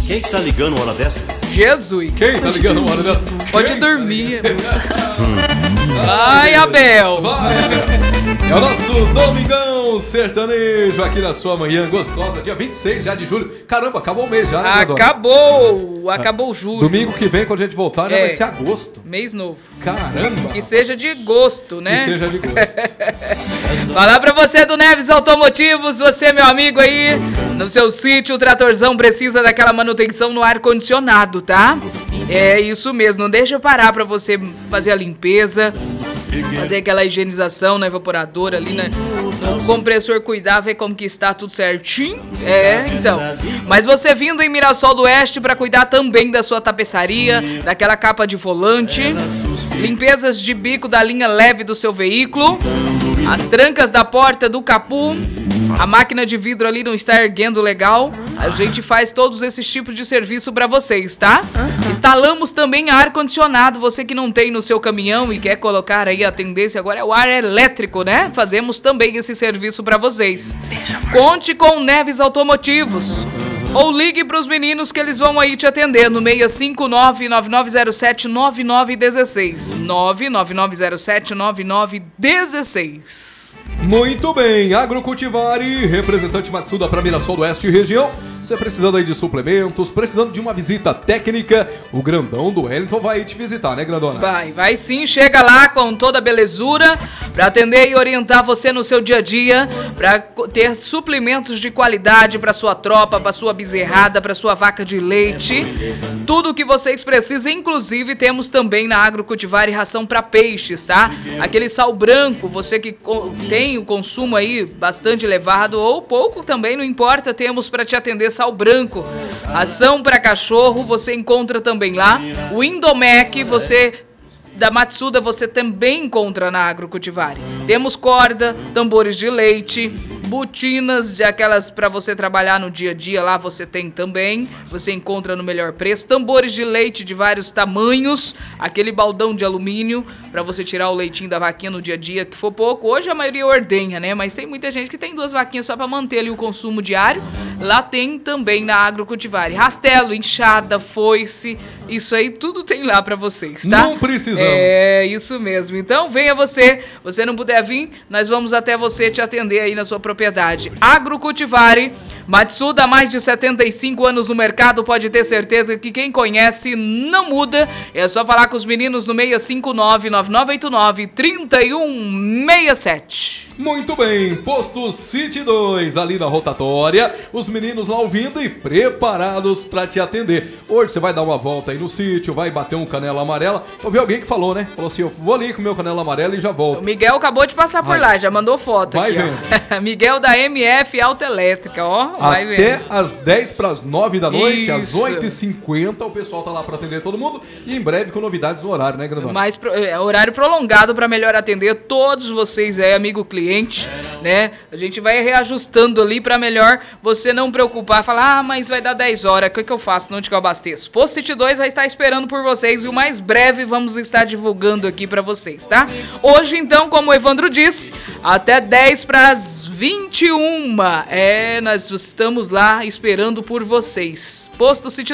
Quem que tá ligando uma hora dessa? Jesus. Quem tá ligando uma hora dessa? Pode dormir. Ai, Abel. Vai. É o nosso Domingão Sertanejo aqui na sua manhã gostosa, dia 26 já de julho. Caramba, acabou o mês já, né, Dona? Acabou julho. Domingo que vem, quando a gente voltar, já vai ser agosto. Mês novo. Caramba. Que seja de gosto, né? Que seja de gosto. Falar pra você do Neves Automotivos, você, meu amigo aí, no seu sítio, o tratorzão precisa daquela manutenção no ar-condicionado, tá? É isso mesmo, não deixa eu parar pra você fazer a limpeza, fazer aquela higienização na evaporadora ali, no compressor, cuidar, ver como que está tudo certinho. Então. Mas você vindo em Mirassol do Oeste pra cuidar também da sua tapeçaria, daquela capa de volante, limpezas de bico da linha leve do seu veículo, as trancas da porta do capô, a máquina de vidro ali não está erguendo legal, a gente faz todos esses tipos de serviço pra vocês, tá? Instalamos também ar-condicionado, você que não tem no seu caminhão e quer colocar aí a tendência agora é o ar elétrico, né? Fazemos também esse serviço pra vocês. Conte com Neves Automotivos. Ou ligue pros meninos que eles vão aí te atender no 659-9907-9916. 99907-9916. Muito bem, Agrocultivari, representante Matsuda para Mirassol do Oeste e região. Você precisando aí de suplementos, precisando de uma visita técnica, o grandão do Wellington vai te visitar, né, grandona? Vai sim, chega lá com toda a belezura para atender e orientar você no seu dia a dia, para ter suplementos de qualidade para sua tropa, para sua bezerrada, para sua vaca de leite, tudo o que vocês precisam. Inclusive temos também na Agrocultivari ração para peixes, tá? Aquele sal branco, você que tem o consumo aí bastante elevado ou pouco também, não importa, temos para te atender sal branco. Ração para cachorro você encontra também lá. O Indomec, você da Matsuda, você também encontra na Agrocultivari. Temos corda, tambores de leite, botinas de aquelas para você trabalhar no dia a dia, lá você tem também, você encontra no melhor preço, tambores de leite de vários tamanhos, aquele baldão de alumínio para você tirar o leitinho da vaquinha no dia a dia, que for pouco. Hoje a maioria ordenha, né? Mas tem muita gente que tem 2 vaquinhas só para manter ali o consumo diário. Lá tem também na Agrocultivari rastelo, enxada, foice, isso aí tudo tem lá para vocês, tá? Não precisamos. É isso mesmo. Então venha você não puder vir, nós vamos até você te atender aí na sua propriedade. Agrocultivari, Matsuda, mais de 75 anos no mercado, pode ter certeza que quem conhece não muda. É só falar com os meninos no 659-9989-3167. Muito bem, posto City 2, ali na rotatória, os meninos lá ouvindo e preparados pra te atender. Hoje você vai dar uma volta aí no sítio, vai bater um canela amarela. Eu vi alguém que falou, né? Falou assim, eu vou ali com o meu canela amarela e já volto. O Miguel acabou de passar por lá, já mandou foto vai aqui, vendo. ó. Miguel da MF Autoelétrica, ó. Vai Até vendo. às 10 para as 9 da noite, às Isso. 8h50, o pessoal tá lá pra atender todo mundo. E em breve com novidades no horário, né, grandona? Mais horário prolongado para melhor atender todos vocês aí, amigo cliente, né? A gente vai reajustando ali para melhor você não preocupar, falar, mas vai dar 10 horas, o que eu faço? Não te que eu abasteço. Posto City 2 vai estar esperando por vocês e o mais breve vamos estar divulgando aqui para vocês, tá? Hoje, então, como o Evandro disse, até 10 para as 21. Nós estamos lá esperando por vocês. Posto City